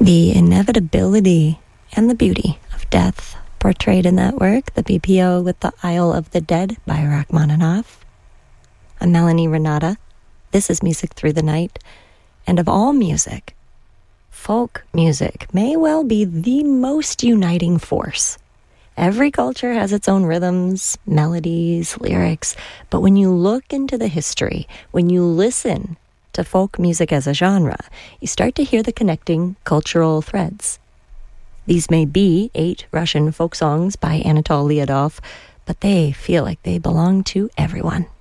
The inevitability and the beauty of death portrayed in that work, the BPO with the Isle of the Dead by Rachmaninoff. I'm Melanie Renata. This is Music Through the Night. And of all music, folk music may well be the most uniting force. Every culture has its own rhythms, melodies, lyrics, but when you look into the history, when you listen to folk music as a genre, you start to hear the connecting cultural threads. These may be 8 Russian folk songs by Anatol Lyudov, but they feel like they belong to everyone.